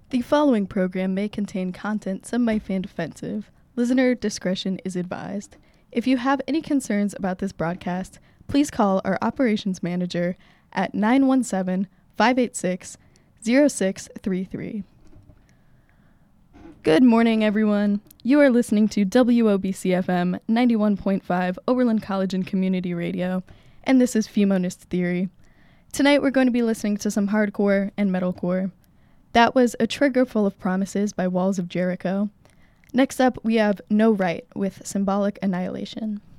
The following program may contain content some might find offensive. Listener discretion is advised. If you have any concerns about this broadcast, please call our operations manager at 917-586-0633. Good morning, everyone. You are listening to WOBC-FM 91.5 Oberlin College and Community Radio, and this is Feminist Theory. Tonight we're going to be listening to some hardcore and metalcore. That was A Trigger Full of Promises by Walls of Jericho. Next up, we have No Right with Symbolic Annihilation.